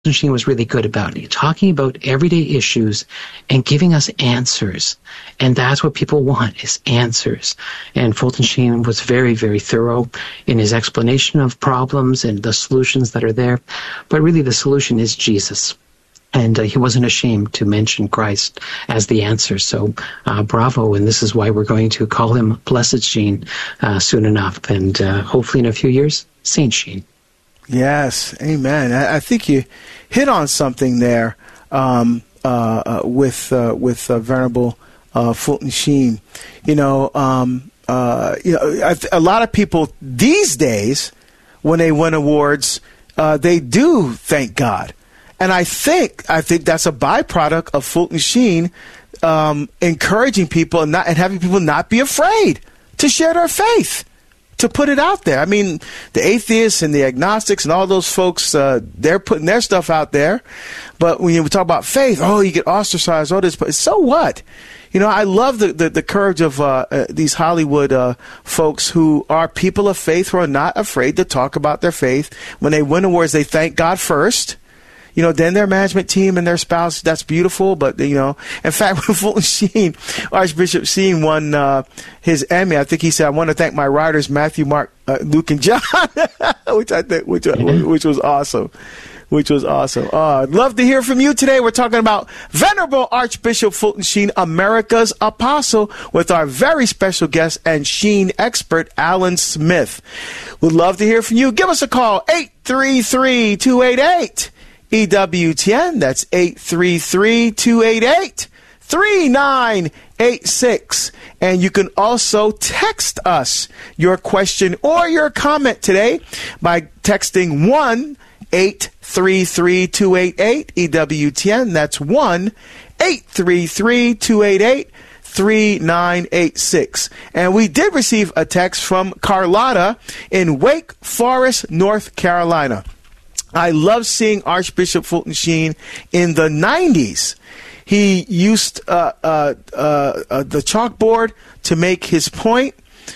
Sheen was really good about it, talking about everyday issues and giving us answers. And that's what people want, is answers. And Fulton Sheen was very, very thorough in his explanation of problems and the solutions that are there. But really the solution is Jesus. And he wasn't ashamed to mention Christ as the answer. So bravo. And this is why we're going to call him Blessed Sheen soon enough. And hopefully in a few years, Saint Sheen. Yes, amen. I think you hit on something there with Venerable Fulton Sheen. A lot of people these days, when they win awards, they do thank God, and I think that's a byproduct of Fulton Sheen encouraging people and having people not be afraid to share their faith, to put it out there. I mean, the atheists and the agnostics and all those folks, they're putting their stuff out there. But when you talk about faith, you get ostracized, all this. But so what? I love the courage of these Hollywood folks who are people of faith, who are not afraid to talk about their faith. When they win awards, they thank God first. Then their management team and their spouse, that's beautiful. But, in fact, when Fulton Sheen, Archbishop Sheen won his Emmy, I think he said, I want to thank my writers, Matthew, Mark, Luke, and John, which was awesome. I'd love to hear from you today. We're talking about Venerable Archbishop Fulton Sheen, America's Apostle, with our very special guest and Sheen expert, Alan Smith. We'd love to hear from you. Give us a call, 833-288. EWTN, that's 833-288-3986. And you can also text us your question or your comment today by texting 1-833-288-EWTN. That's 1-833-288-3986. And we did receive a text from Carlotta in Wake Forest, North Carolina. I love seeing Archbishop Fulton Sheen in the 90s. He used the chalkboard to make his point,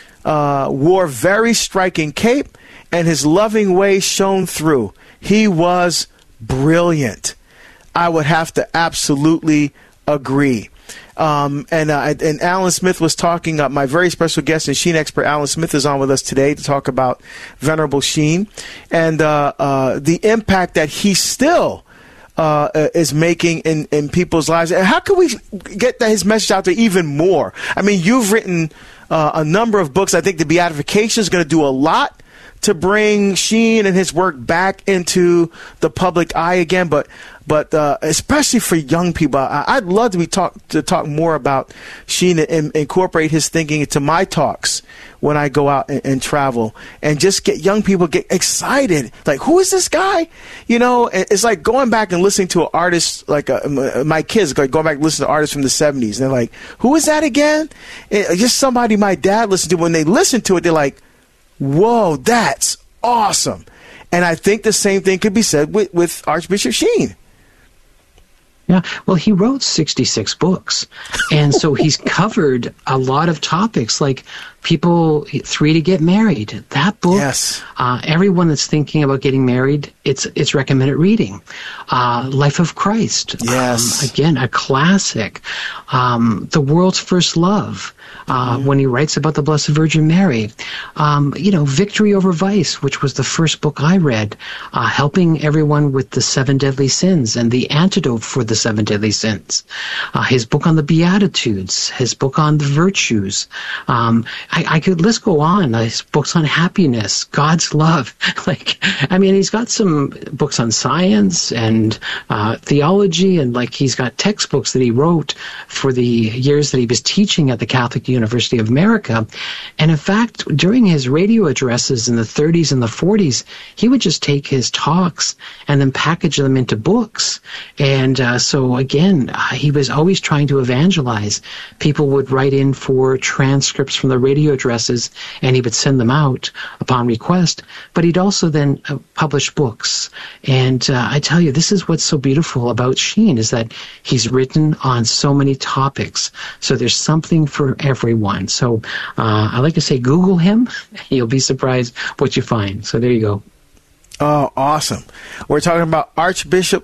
wore very striking cape, and his loving way shone through. He was brilliant. I would have to absolutely agree. And Alan Smith was talking. My very special guest and Sheen expert Alan Smith is on with us today to talk about Venerable Sheen and the impact that he still is making in people's lives. And how can we get his message out there even more? I mean, you've written a number of books. I think the Beatification is going to do a lot to bring Sheen and his work back into the public eye again, but especially for young people, I'd love to talk more about Sheen and incorporate his thinking into my talks when I go out and travel, and just get young people get excited. Like, who is this guy? It's like going back and listening to an artist, like my kids going back and listening to artists from the 70s. And they're like, who is that again? Just somebody my dad listened to. When they listen to it, they're like, whoa, that's awesome. And I think the same thing could be said with Archbishop Sheen. Yeah, well, he wrote 66 books, and so he's covered a lot of topics, like people 3 to get married. That book, yes. Everyone that's thinking about getting married, it's recommended reading. Life of Christ, yes, again, a classic. The World's First Love, when he writes about the Blessed Virgin Mary. Victory Over Vice, which was the first book I read, helping everyone with the 7 deadly sins and the antidote for the 7 deadly sins. His book on the Beatitudes, his book on the virtues. I could list go on. His books on happiness, God's love. He's got some books on science and theology, and he's got textbooks that he wrote for the years that he was teaching at the Catholic University of America. And in fact, during his radio addresses in the 30s and the 40s, he would just take his talks and then package them into books. And so again, he was always trying to evangelize. People would write in for transcripts from the radio addresses, and he would send them out upon request. But he'd also then publish books. And I tell you, this is what's so beautiful about Sheen, is that he's written on so many topics. So there's something for everyone. So I like to say, Google him. You'll be surprised what you find. So there you go. Oh, awesome. We're talking about Archbishop